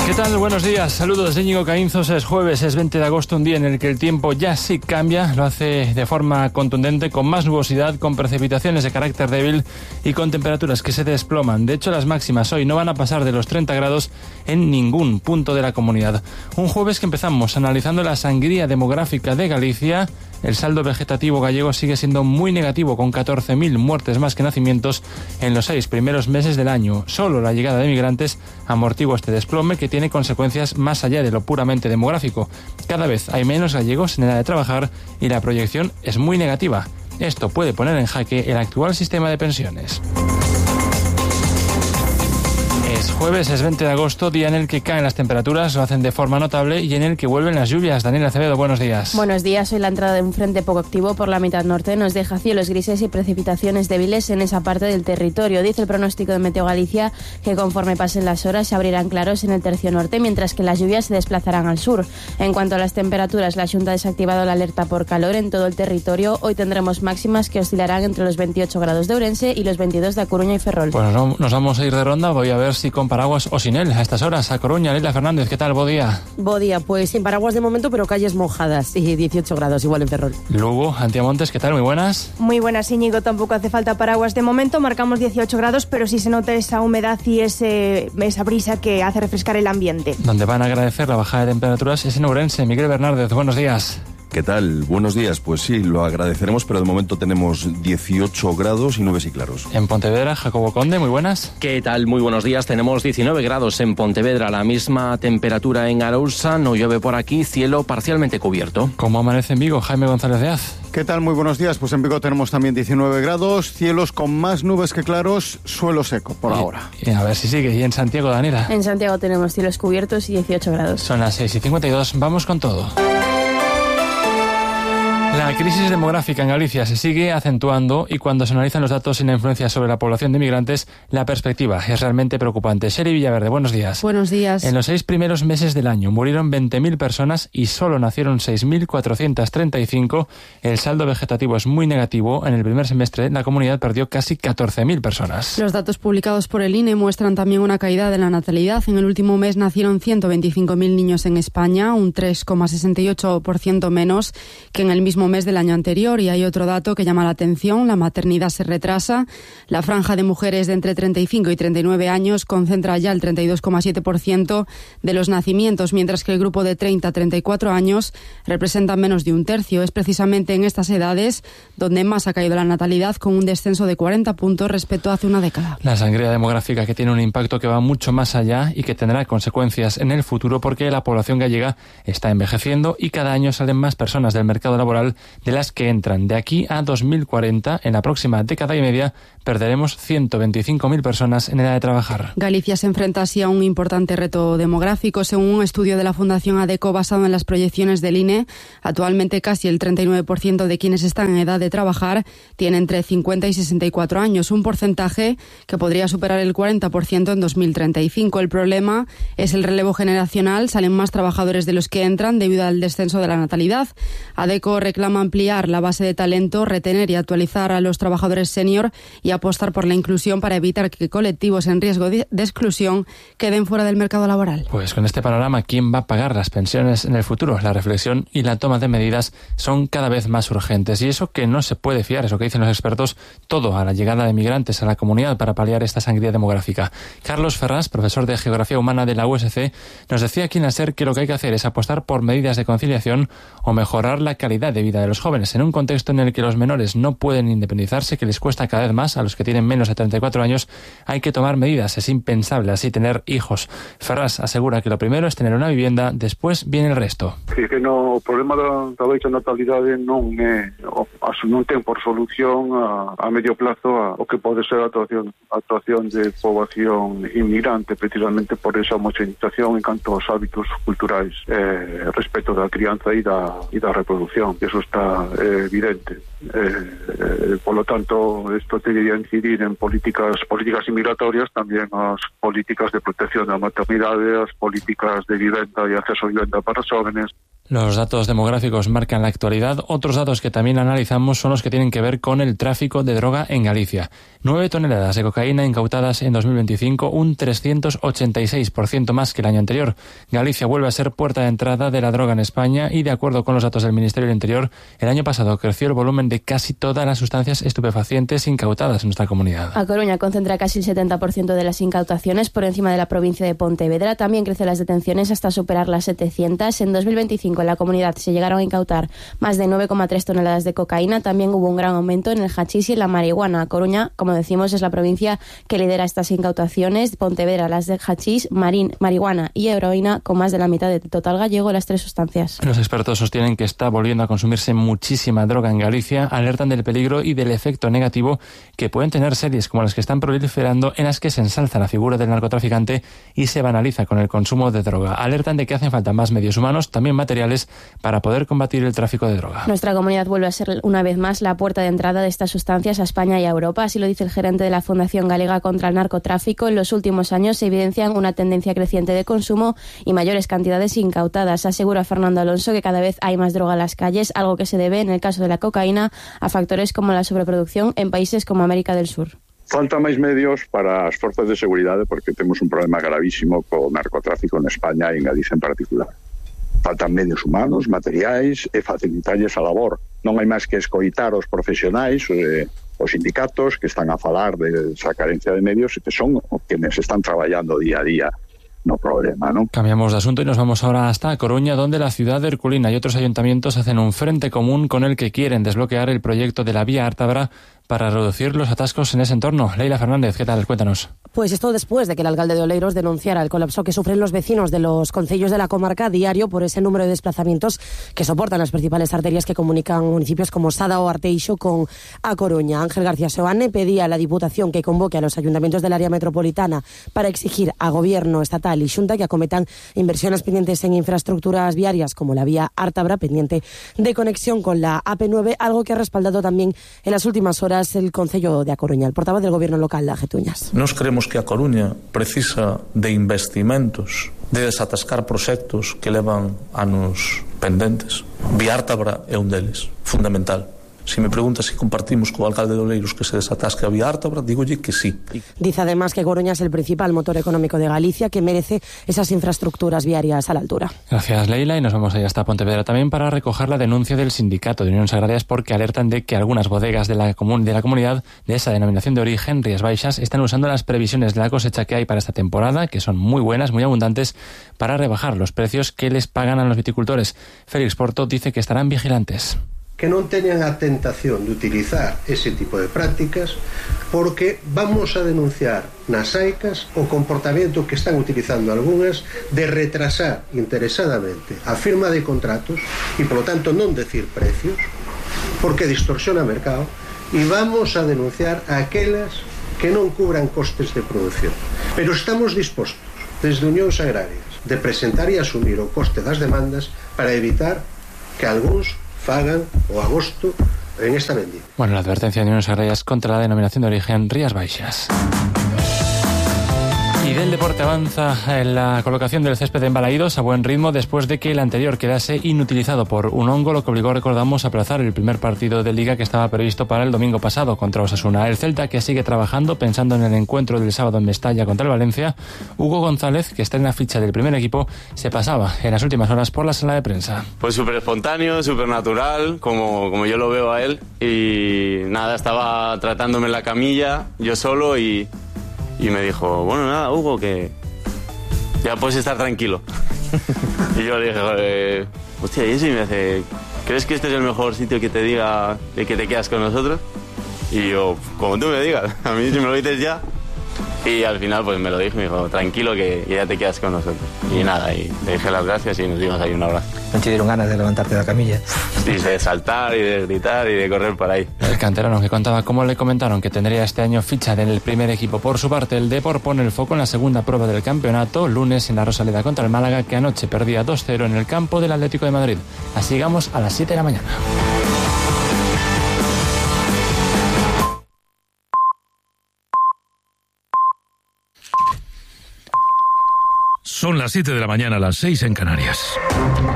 ¿Qué tal? Buenos días. Saludos de Íñigo Caínzos. Es jueves, es 20 de agosto, un día en el que el tiempo ya sí cambia. Lo hace de forma contundente, con más nubosidad, con precipitaciones de carácter débil y con temperaturas que se desploman. De hecho, las máximas hoy no van a pasar de los 30 grados en ningún punto de la comunidad. Un jueves que empezamos analizando la sangría demográfica de Galicia. El saldo vegetativo gallego sigue siendo muy negativo, con 14.000 muertes más que nacimientos en los 6 primeros meses del año. Solo la llegada de migrantes amortigua este desplome, que tiene consecuencias más allá de lo puramente demográfico. Cada vez hay menos gallegos en edad de trabajar y la proyección es muy negativa. Esto puede poner en jaque el actual sistema de pensiones. Es jueves, es 20 de agosto, día en el que caen las temperaturas, lo hacen de forma notable y en el que vuelven las lluvias. Daniela Acevedo, buenos días. Buenos días. Hoy la entrada de un frente poco activo por la mitad norte nos deja cielos grises y precipitaciones débiles en esa parte del territorio. Dice el pronóstico de Meteo Galicia que conforme pasen las horas se abrirán claros en el tercio norte, mientras que las lluvias se desplazarán al sur. En cuanto a las temperaturas, la Xunta ha desactivado la alerta por calor en todo el territorio. Hoy tendremos máximas que oscilarán entre los 28 grados de Ourense y los 22 de A Coruña y Ferrol. Bueno, nos vamos a ir de ronda. Voy a ver si con paraguas o sin él a estas horas. A Coruña, Leila Fernández, ¿qué tal? Bo día. Bo día, pues sin paraguas de momento, pero calles mojadas y 18 grados igual en Ferrol. Lugo, Antiamontes, ¿qué tal? Muy buenas. Muy buenas, Íñigo. Tampoco hace falta paraguas de momento. Marcamos 18 grados, pero sí se nota esa humedad y esa brisa que hace refrescar el ambiente. Donde van a agradecer la bajada de temperaturas es en Ourense. Miguel Bernárdez, buenos días. ¿Qué tal? Buenos días. Pues sí, lo agradeceremos, pero de momento tenemos 18 grados y nubes y claros. En Pontevedra, Jacobo Conde, muy buenas. ¿Qué tal? Muy buenos días. Tenemos 19 grados en Pontevedra, la misma temperatura en Arousa. No llueve por aquí, cielo parcialmente cubierto. ¿Cómo amanece en Vigo, Jaime González de Az? ¿Qué tal? Muy buenos días. Pues en Vigo tenemos también 19 grados, cielos con más nubes que claros, suelo seco por ahora. A ver si sigue. ¿Y en Santiago, Daniela? En Santiago tenemos cielos cubiertos y 18 grados. Son las 6:52. Vamos con todo. La crisis demográfica en Galicia se sigue acentuando y cuando se analizan los datos y la influencia sobre la población de migrantes, la perspectiva es realmente preocupante. Sheri Villaverde, buenos días. Buenos días. En los 6 primeros meses del año murieron 20.000 personas y solo nacieron 6.435. El saldo vegetativo es muy negativo. En el primer semestre la comunidad perdió casi 14.000 personas. Los datos publicados por el INE muestran también una caída de la natalidad. En el último mes nacieron 125.000 niños en España, un 3,68% menos que en el mismo mes del año anterior. Y hay otro dato que llama la atención: la maternidad se retrasa. La franja de mujeres de entre 35 y 39 años concentra ya el 32,7% de los nacimientos, mientras que el grupo de 30 a 34 años representa menos de un tercio. Es precisamente en estas edades donde más ha caído la natalidad, con un descenso de 40 puntos respecto a hace una década. La sangría demográfica, que tiene un impacto que va mucho más allá y que tendrá consecuencias en el futuro, porque la población gallega está envejeciendo y cada año salen más personas del mercado laboral de las que entran. De aquí a 2040, en la próxima década y media, perderemos 125.000 personas en edad de trabajar. Galicia se enfrenta así a un importante reto demográfico. Según un estudio de la Fundación ADECO basado en las proyecciones del INE, actualmente casi el 39% de quienes están en edad de trabajar tienen entre 50 y 64 años, un porcentaje que podría superar el 40% en 2035. El problema es el relevo generacional. Salen más trabajadores de los que entran debido al descenso de la natalidad. ADECO reclama ampliar la base de talento, retener y actualizar a los trabajadores senior y apostar por la inclusión para evitar que colectivos en riesgo de exclusión queden fuera del mercado laboral. Pues con este panorama, ¿quién va a pagar las pensiones en el futuro? La reflexión y la toma de medidas son cada vez más urgentes. Y eso que no se puede fiar, eso que dicen los expertos, todo a la llegada de migrantes a la comunidad para paliar esta sangría demográfica. Carlos Ferrás, profesor de Geografía Humana de la USC, nos decía aquí en la SER que lo que hay que hacer es apostar por medidas de conciliación o mejorar la calidad de vida de los jóvenes, en un contexto en el que los menores no pueden independizarse, que les cuesta cada vez más. A los que tienen menos de 34 años hay que tomar medidas. Es impensable así tener hijos. Ferraz asegura que lo primero es tener una vivienda, después viene el resto. Que o problema da baixa natalidade non ten por solución a medio plazo o que pode ser a actuación de poboación inmigrante, precisamente por esa homogeneización en canto aos hábitos culturais respecto da crianza e da reproducción. Eso está evidente. Por lo tanto, esto debería incidir en políticas inmigratorias, también as políticas de protección da maternidade, as políticas de vivenda e acceso a vivenda para os jóvenes. Los datos demográficos marcan la actualidad. Otros datos que también analizamos son los que tienen que ver con el tráfico de droga en Galicia. 9 toneladas de cocaína incautadas en 2025, un 386% más que el año anterior. Galicia vuelve a ser puerta de entrada de la droga en España y, de acuerdo con los datos del Ministerio del Interior, el año pasado creció el volumen de casi todas las sustancias estupefacientes incautadas en nuestra comunidad. A Coruña concentra casi el 70% de las incautaciones, por encima de la provincia de Pontevedra. También crecen las detenciones hasta superar las 700. En 2025 en la comunidad se llegaron a incautar más de 9,3 toneladas de cocaína. También hubo un gran aumento en el hachís y en la marihuana. A Coruña, como decimos, es la provincia que lidera estas incautaciones. Pontevedra las de hachís, marihuana y heroína, con más de la mitad del total gallego, las tres sustancias. Los expertos sostienen que está volviendo a consumirse muchísima droga en Galicia. Alertan del peligro y del efecto negativo que pueden tener series como las que están proliferando, en las que se ensalza la figura del narcotraficante y se banaliza con el consumo de droga. Alertan de que hacen falta más medios humanos, también materiales, para poder combatir el tráfico de droga. Nuestra comunidad vuelve a ser una vez más la puerta de entrada de estas sustancias a España y a Europa. Así lo dice el gerente de la Fundación Galega contra el Narcotráfico. En los últimos años se evidencian una tendencia creciente de consumo y mayores cantidades incautadas. Asegura Fernando Alonso que cada vez hay más droga en las calles, algo que se debe, en el caso de la cocaína, a factores como la sobreproducción en países como América del Sur. Falta máis medios para as forzas de seguridade porque temos un problema gravísimo co narcotráfico en España e en Galicia en particular. Faltan medios humanos, materiais e facilitarlles a labor. Non hai máis que escoitar os profesionais, os sindicatos que están a falar de esa carencia de medios e que son quienes están traballando día a día no problema, ¿no? Cambiamos de asunto y nos vamos ahora hasta Coruña, donde la ciudad de Herculina y otros ayuntamientos hacen un frente común con el que quieren desbloquear el proyecto de la vía Ártabra para reducir los atascos en ese entorno. Leila Fernández, ¿qué tal? Cuéntanos. Pues esto después de que el alcalde de Oleiros denunciara el colapso que sufren los vecinos de los concellos de la comarca a diario por ese número de desplazamientos que soportan las principales arterias que comunican municipios como Sada o Arteixo con A Coruña. Ángel García Seoane pedía a la Diputación que convoque a los ayuntamientos del área metropolitana para exigir a Gobierno estatal y Xunta que acometan inversiones pendientes en infraestructuras viarias como la vía Ártabra, pendiente de conexión con la AP9, algo que ha respaldado también en las últimas horas el Concello de A Coruña. El portavoz del Gobierno local, Getuñas. Nos creemos que A Coruña precisa de investimentos, de desatascar proxectos que levan anos pendentes. Vía Ártabra é un deles, fundamental. Si me pregunta si compartimos co alcalde de Oleiros que se desatasque a vía Ártabra, dígolle que sí. Dice además que Coruña es el principal motor económico de Galicia, que merece esas infraestructuras viarias a la altura. Gracias, Leila, y nos vamos allá hasta Pontevedra también para recoger la denuncia del Sindicato de Uniones Agrarias, porque alertan de que algunas bodegas de la comunidad de esa denominación de origen, Rías Baixas, están usando las previsiones de la cosecha que hay para esta temporada, que son muy buenas, muy abundantes, para rebajar los precios que les pagan a los viticultores. Félix Porto dice que estarán vigilantes. Que non teñan a tentación de utilizar ese tipo de prácticas, porque vamos a denunciar nas AICAS o comportamento que están utilizando algunhas de retrasar interesadamente a firma de contratos e, polo tanto, non decir precios, porque distorsiona o mercado, e vamos a denunciar a aquelas que non cubran costes de produción. Pero estamos dispostos, desde Unións Agrarias, de presentar e asumir o coste das demandas para evitar que algúns fagan o agosto en esta vendimia. Bueno, la advertencia de Uniones Agrarias contra la denominación de origen Rías Baixas. Y del deporte avanza en la colocación del césped en Balaídos a buen ritmo después de que el anterior quedase inutilizado por un hongo, lo que obligó, recordamos, a aplazar el primer partido de Liga que estaba previsto para el domingo pasado contra Osasuna. El Celta, que sigue trabajando pensando en el encuentro del sábado en Mestalla contra el Valencia. Hugo González, que está en la ficha del primer equipo, se pasaba en las últimas horas por la sala de prensa. Pues súper espontáneo, súper natural, como yo lo veo a él. Y nada, estaba tratándome en la camilla, yo solo, y me dijo, bueno, nada, Hugo, que ya puedes estar tranquilo. Y yo le dije, hostia, y eso, y me dice, ¿crees que este es el mejor sitio que te diga de que te quedas con nosotros? Y yo, como tú me digas, a mí si me lo dices ya. Y al final pues me lo dijo, me dijo, tranquilo que ya te quedas con nosotros. Y nada, y le dije las gracias y nos dimos ahí un abrazo. ¿No te dieron ganas de levantarte de la camilla? Sí, de saltar y de gritar y de correr por ahí. El canterano, que contaba cómo le comentaron que tendría este año ficha en el primer equipo. Por su parte, el Depor pone el foco en la segunda prueba del campeonato, lunes en la Rosaleda contra el Málaga, que anoche perdía 2-0 en el campo del Atlético de Madrid. Así llegamos a las 7 de la mañana. Son las 7 de la mañana, las 6 en Canarias.